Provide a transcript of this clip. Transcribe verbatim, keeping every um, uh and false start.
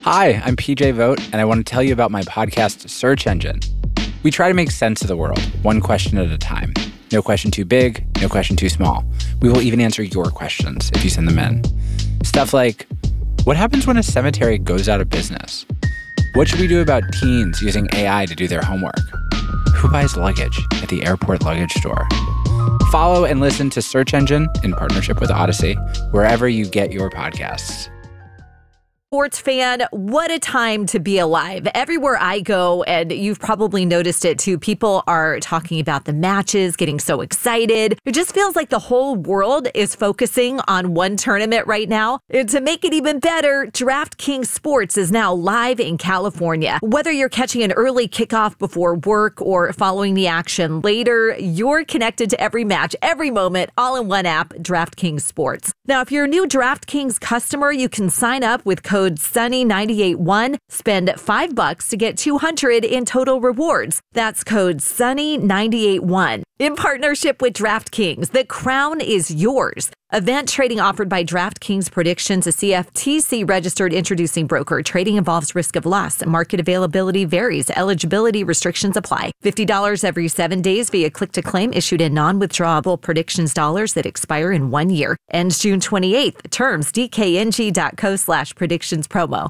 Hi, I'm P J Vogt, and I want to tell you about my podcast, Search Engine. We try to make sense of the world, one question at a time. No question too big, no question too small. We will even answer your questions if you send them in. Stuff like, what happens when a cemetery goes out of business? What should we do about teens using A I to do their homework? Who buys luggage at the airport luggage store? Follow and listen to Search Engine in partnership with Odyssey, wherever you get your podcasts. Sports fan, what a time to be alive. Everywhere I go, and you've probably noticed it too, people are talking about the matches, getting so excited. It just feels like the whole world is focusing on one tournament right now. And to make it even better, DraftKings Sports is now live in California. Whether you're catching an early kickoff before work or following the action later, you're connected to every match, every moment, all in one app, DraftKings Sports. Now, if you're a new DraftKings customer, you can sign up with code Sunny nine eight one, spend five bucks to get two hundred in total rewards. That's code Sunny nine eight one. In partnership with DraftKings, the crown is yours. Event trading offered by DraftKings Predictions, a C F T C-registered introducing broker. Trading involves risk of loss. Market availability varies. Eligibility restrictions apply. fifty dollars every seven days via click-to-claim issued in non-withdrawable predictions dollars that expire in one year. Ends June twenty-eighth. Terms, dkng.co slash predictions promo.